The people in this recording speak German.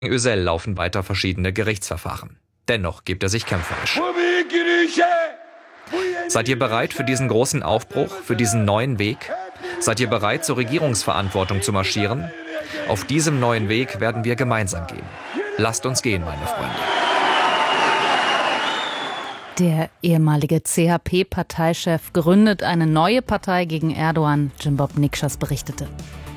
Ösel laufen weiter verschiedene Gerichtsverfahren. Dennoch gibt er sich kämpferisch. Seid ihr bereit für diesen großen Aufbruch, für diesen neuen Weg? Seid ihr bereit, zur Regierungsverantwortung zu marschieren? Auf diesem neuen Weg werden wir gemeinsam gehen. Lasst uns gehen, meine Freunde. Der ehemalige CHP-Parteichef gründet eine neue Partei gegen Erdogan, Jim Bob Nikschas berichtete.